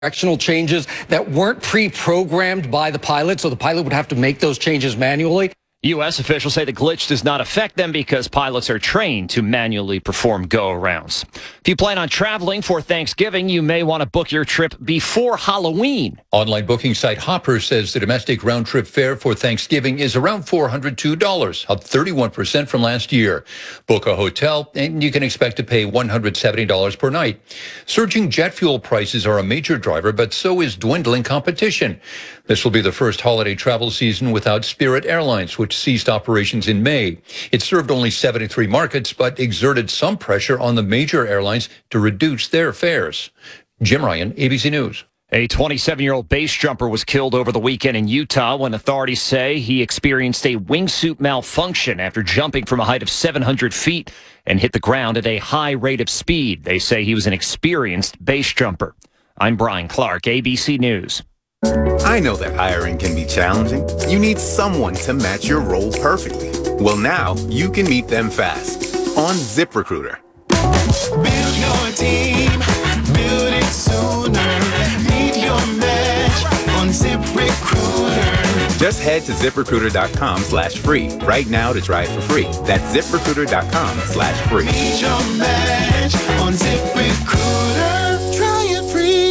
directional changes that weren't pre-programmed by the pilot, so the pilot would have to make those changes manually. U.S. officials say the glitch does not affect them because pilots are trained to manually perform go-arounds. If you plan on traveling for Thanksgiving, you may want to book your trip before Halloween. Online booking site Hopper says the domestic round-trip fare for Thanksgiving is around $402, up 31% from last year. Book a hotel, and you can expect to pay $170 per night. Surging jet fuel prices are a major driver, but so is dwindling competition. This will be the first holiday travel season without Spirit Airlines, which ceased operations in May. It served only 73 markets, but exerted some pressure on the major airlines to reduce their fares. Jim Ryan, ABC News. A 27-year-old base jumper was killed over the weekend in Utah when authorities say he experienced a wingsuit malfunction after jumping from a height of 700 feet and hit the ground at a high rate of speed. They say he was an experienced base jumper. I'm Brian Clark, ABC News. I know that hiring can be challenging. You need someone to match your role perfectly. Well, now you can meet them fast on ZipRecruiter. Build your team, build it sooner. Meet your match on ZipRecruiter. Just head to ZipRecruiter.com/free right now to try it for free. That's ZipRecruiter.com/free. Meet your match on ZipRecruiter. Try it free.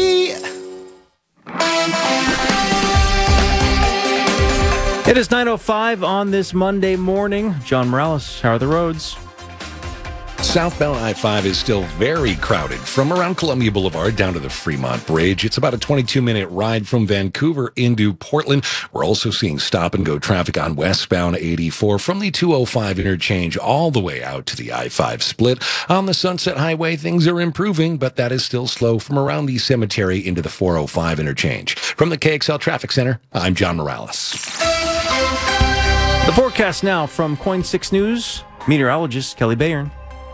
It is 9:05 on this Monday morning. John Morales, how are the roads? Southbound I-5 is still very crowded from around Columbia Boulevard down to the Fremont Bridge. It's about a 22-minute ride from Vancouver into Portland. We're also seeing stop-and-go traffic on westbound 84 from the 205 interchange all the way out to the I-5 split. On the Sunset Highway, things are improving, but that is still slow from around the cemetery into the 405 interchange. From the KXL Traffic Center, I'm John Morales. The forecast now from Coin 6 News, meteorologist Kelly Bayern.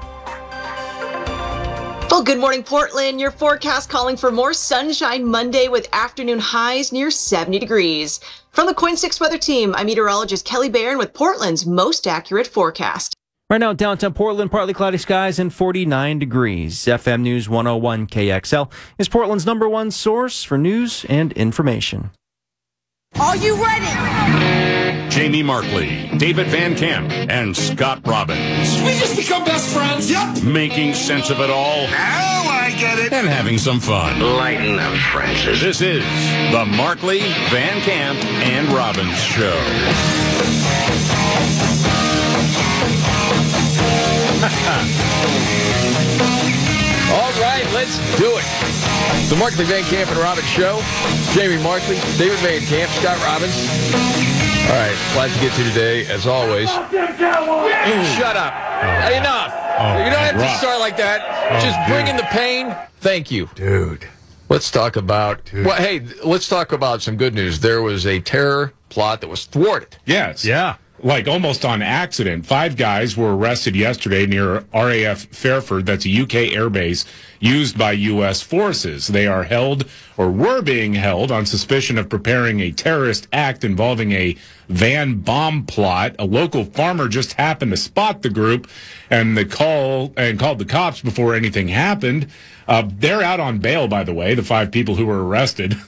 Well, good morning, Portland. Your forecast calling for more sunshine Monday with afternoon highs near 70 degrees. From the Coin 6 Weather Team, I'm meteorologist Kelly Bayern with Portland's most accurate forecast. Right now, downtown Portland, partly cloudy skies and 49 degrees. FM News 101 KXL is Portland's #1 source for news and information. Are you ready? Jamie Markley, David Van Camp, and Scott Robbins. We just become best friends. Yep. Making sense of it all. Now I get it. And having some fun. Lighten up, Francis. This is the Markley, Van Camp, and Robbins Show. All right, let's do it. The Markley, Van Camp, and Robbins Show. Jamie Markley, David Van Camp, Scott Robbins. All right, lots to get to today, as always. Shut up. Enough. You don't have to start like that. Just bring in the pain. Thank you. Dude. Let's talk about, well, hey, let's talk about some good news. There was a terror plot that was thwarted. Yes. Yeah. Like almost on accident. 5 guys were arrested yesterday near RAF Fairford. That's a UK airbase used by U.S. forces. They are held, or were being held, on suspicion of preparing a terrorist act involving a van bomb plot. A local farmer just happened to spot the group and called the cops before anything happened. They're out on bail, by the way, the 5 people who were arrested.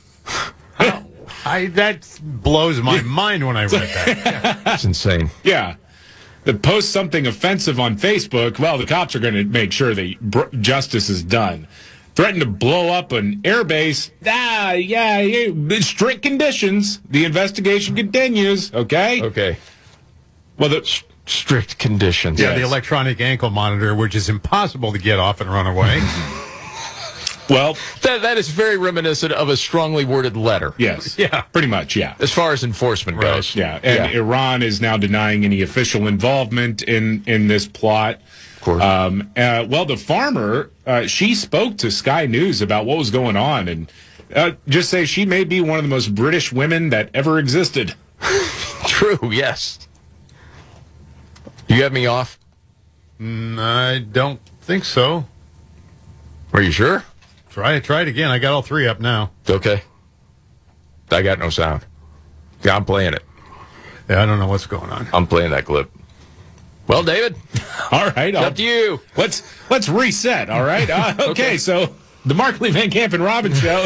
That blows my mind when I read that. That's insane. Yeah. They post something offensive on Facebook. Well, the cops are going to make sure that justice is done. Threatened to blow up an airbase. Strict conditions. The investigation continues. Okay? Okay. Well, the strict conditions. Yeah, the electronic ankle monitor, which is impossible to get off and run away. Well, that is very reminiscent of a strongly worded letter. Yes. Yeah. Pretty much, yeah. As far as enforcement goes. Yeah. And Iran is now denying any official involvement in this plot. Of course. Well, the farmer, she spoke to Sky News about what was going on and just say she may be one of the most British women that ever existed. True, yes. You got me off? I don't think so. Are you sure? Try it again. I got all 3 up now. Okay. I got no sound. Yeah, I'm playing it. Yeah, I don't know what's going on. I'm playing that clip. Well, David. All right. Up to you. Let's reset, all right? Okay, so The Markley, Van Camp, and Robbins show.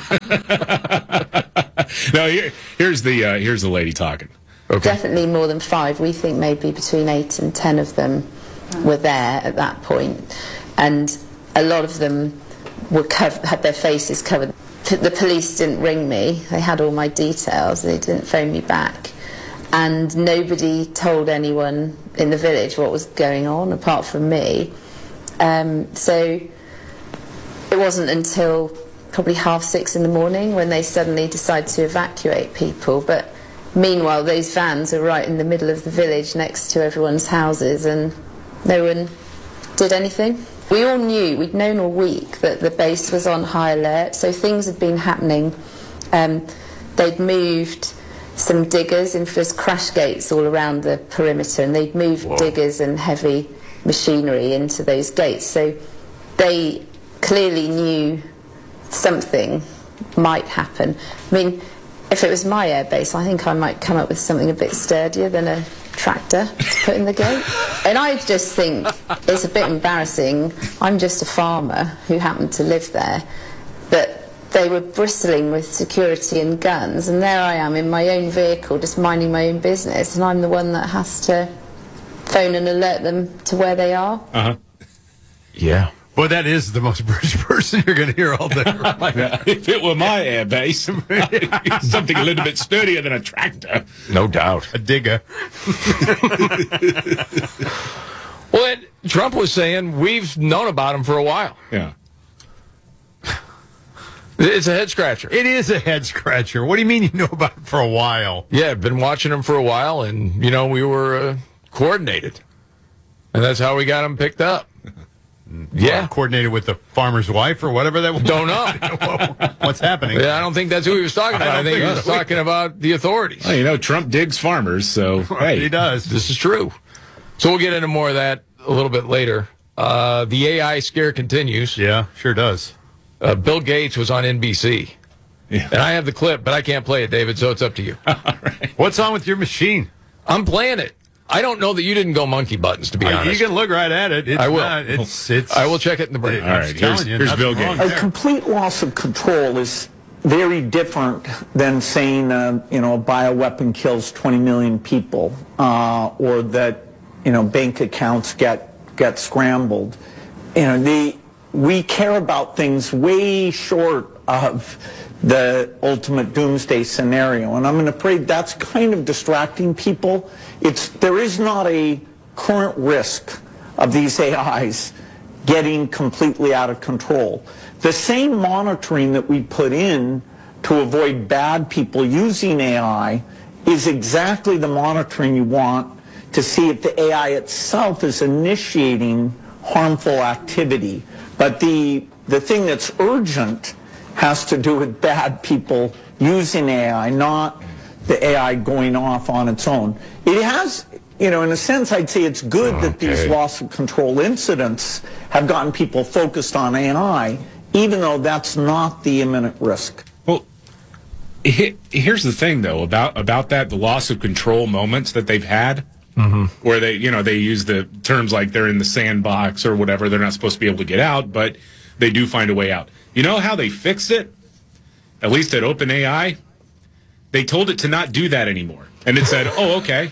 No, here's the lady talking. Okay. Definitely more than 5. We think maybe between 8 and 10 of them were there at that point, and a lot of them were had their faces covered. The police didn't ring me. They had all my details. They didn't phone me back, and nobody told anyone in the village what was going on apart from me. So it wasn't until probably 6:30 in the morning when they suddenly decided to evacuate people. But meanwhile, those vans are right in the middle of the village next to everyone's houses, and no one did anything. We all knew, we'd known all week that the base was on high alert, so things had been happening. They'd moved some diggers, infamous crash gates all around the perimeter, and they'd moved diggers and heavy machinery into those gates. So they clearly knew something might happen. I mean, if it was my airbase, I think I might come up with something a bit sturdier than a tractor to put in the gate. And I just think it's a bit embarrassing. I'm just a farmer who happened to live there, but they were bristling with security and guns, and there I am in my own vehicle just minding my own business, and I'm the one that has to phone and alert them to where they are. Yeah. Well, that is the most British person you're going to hear all day. If it were my airbase, something a little bit sturdier than a tractor. No doubt. A digger. Well, Trump was saying we've known about him for a while. Yeah. It's a head scratcher. It is a head scratcher. What do you mean you know about him for a while? Yeah, I've been watching him for a while, and, we were coordinated. And that's how we got him picked up. Yeah. Coordinated with the farmer's wife or whatever that was? Don't know. What's happening? Yeah, I don't think that's who he was talking about. I think he was talking about the authorities. Well, Trump digs farmers, so hey. He does. This is true. So we'll get into more of that a little bit later. The AI scare continues. Yeah, sure does. Bill Gates was on NBC. Yeah. And I have the clip, but I can't play it, David, so it's up to you. All right. What's on with your machine? I'm playing it. I don't know that you didn't go monkey buttons, to be honest. You can look right at it. I will. I will check it in the break. All right, here's Bill Gates. A complete loss of control is very different than saying, a bioweapon kills 20 million people, or that, bank accounts get scrambled. We care about things way short of the ultimate doomsday scenario, and I'm afraid that's kind of distracting people. There is not a current risk of these AIs getting completely out of control. The same monitoring that we put in to avoid bad people using AI is exactly the monitoring you want to see if the AI itself is initiating harmful activity. But the thing that's urgent has to do with bad people using AI, not the AI going off on its own. It has, in a sense, I'd say it's good that these loss of control incidents have gotten people focused on AI, even though that's not the imminent risk. Well, here's the thing, though, about that, the loss of control moments that they've had, where they use the terms like they're in the sandbox or whatever. They're not supposed to be able to get out, but they do find a way out. You know how they fixed it? At least at OpenAI? They told it to not do that anymore. And it said, oh, okay.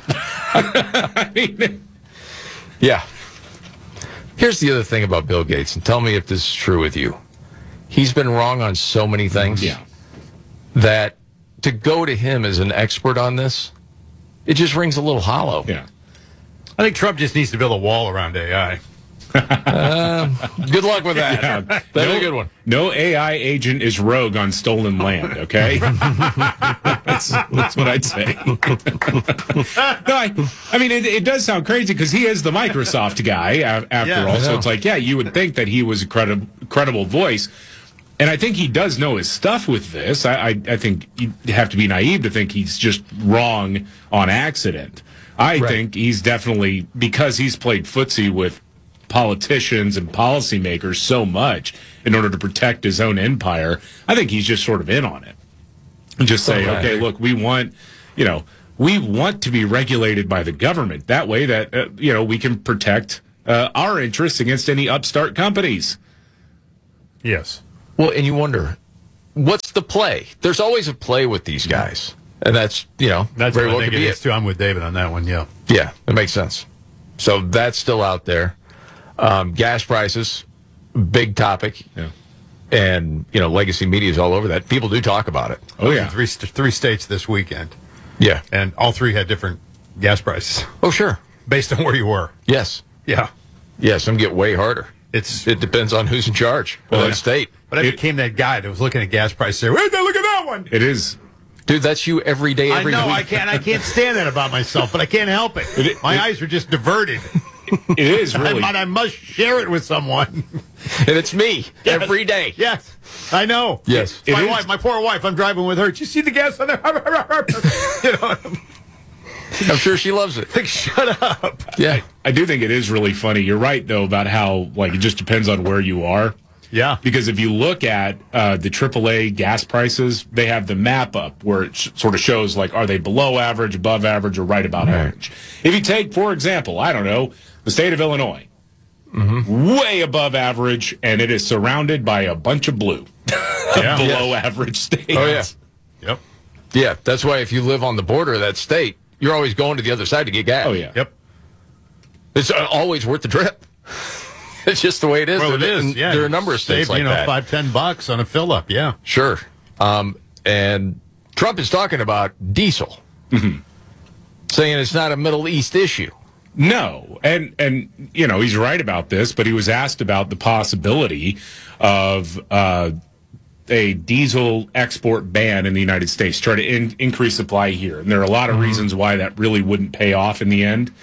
I mean, yeah. Here's the other thing about Bill Gates, and tell me if this is true with you. He's been wrong on so many things that to go to him as an expert on this, it just rings a little hollow. Yeah. I think Trump just needs to build a wall around AI. Good luck with that. Yeah. That's a good one. No AI agent is rogue on stolen land, okay? that's what I'd say. No, I mean, it does sound crazy because he is the Microsoft guy, after all. So it's like, you would think that he was a credible voice. And I think he does know his stuff with this. I think you have to be naive to think he's just wrong on accident. I think he's definitely, because he's played footsie with politicians and policymakers so much in order to protect his own empire, I think he's just sort of in on it. And just say, okay, look, we want to be regulated by the government. That way that, we can protect our interests against any upstart companies. Yes. Well, and you wonder, what's the play? There's always a play with these guys. And that's, That's very what well I could think be it is, too. I'm with David on that one, yeah. Yeah, that makes sense. So that's still out there. Gas prices, big topic. Yeah. And, legacy media is all over that. People do talk about it. Oh, yeah. Three states this weekend. Yeah. And all three had different gas prices. Oh, sure. Based on where you were. Yes. Yeah. Yeah, some get way harder. It depends on who's in charge of that state. But I became that guy that was looking at gas prices. Look at that one. It is. Dude, that's you every day, every week. I can't stand that about myself, but I can't help it. My eyes are just diverted. It is really. I must share it with someone. And it's me every day. Yes, I know. Yes. My wife, my poor wife, I'm driving with her. Did you see the gas on there? I'm sure she loves it. Like, shut up. Yeah. I do think it is really funny. You're right, though, about how, it just depends on where you are. Yeah. Because if you look at the AAA gas prices, they have the map up where it sort of shows, are they below average, above average, or right about average. If you take, for example, I don't know, the state of Illinois, way above average, and it is surrounded by a bunch of blue. Below average states. Oh, yeah. Yep. Yeah, that's why if you live on the border of that state, you're always going to the other side to get gas. Oh, yeah. Yep. It's always worth the trip. It's just the way it is. Well, it is. Yeah. There are a number of states like that. $5-10 on a fill up. Yeah. Sure. And Trump is talking about diesel, saying it's not a Middle East issue. No, and he's right about this, but he was asked about the possibility of a diesel export ban in the United States, try to increase supply here. And there are a lot of reasons why that really wouldn't pay off in the end,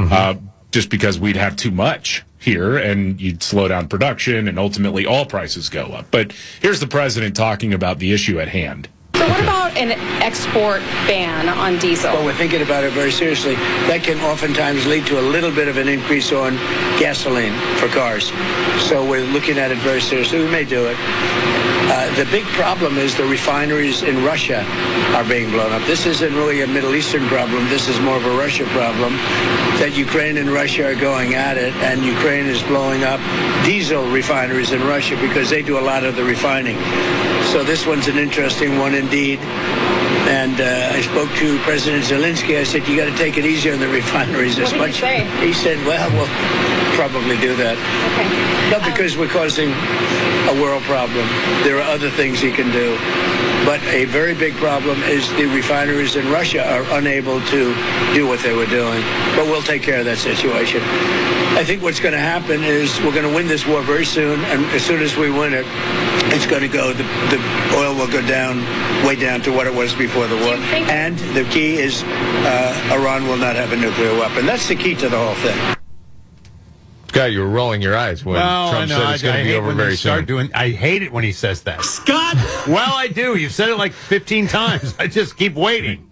just because we'd have too much here and you'd slow down production and ultimately all prices go up. But here's the president talking about the issue at hand. So what about an export ban on diesel? Well, we're thinking about it very seriously. That can oftentimes lead to a little bit of an increase on gasoline for cars. So we're looking at it very seriously. We may do it. The big problem is the refineries in Russia are being blown up. This isn't really a Middle Eastern problem. This is more of a Russia problem, that Ukraine and Russia are going at it, and Ukraine is blowing up diesel refineries in Russia because they do a lot of the refining. So this one's an interesting one indeed. And I spoke to President Zelensky. I said, you got to take it easy on the refineries as much. What did he say? He said, well, we'll probably do that. Okay. Not because we're causing a world problem. There are other things he can do. But a very big problem is the refineries in Russia are unable to do what they were doing. But we'll take care of that situation. I think what's going to happen is we're going to win this war very soon, and as soon as we win it, it's going to go, the oil will go down, way down to what it was before the war. And the key is Iran will not have a nuclear weapon. That's the key to the whole thing. Scott, you were rolling your eyes when Trump said it's going to be over very soon. I hate it when he says that. Scott! Well, I do. You've said it like 15 times. I just keep waiting.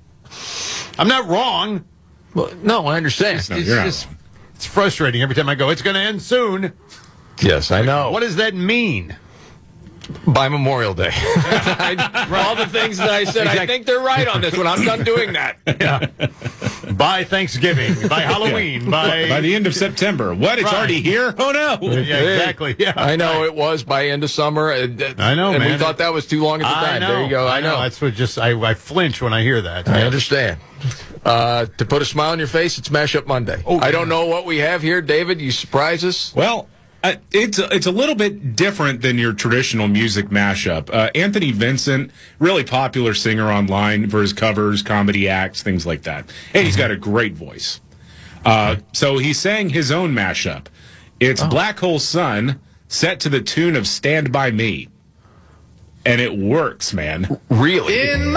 I'm not wrong. Well, no, I understand. It's frustrating every time I go, it's going to end soon. Yes, I know. What does that mean? By Memorial Day. All the things that I said, I think they're right on this one. I'm done doing that. Yeah. By Thanksgiving, by Halloween, by the end of September. What? It's already here? Oh, no. Yeah, exactly. Yeah, I know it was by end of summer. I know, and man. we thought that was too long at the time. There you go. I know. That's what I flinch when I hear that. I understand. To put a smile on your face, it's Mashup Monday. Oh, I don't know what we have here. David, you surprise us? Well, it's a little bit different than your traditional music mashup. Anthony Vincent, really popular singer online for his covers, comedy acts, things like that. And he's got a great voice. So he sang his own mashup. It's Black Hole Sun, set to the tune of Stand By Me. And it works, man. Really?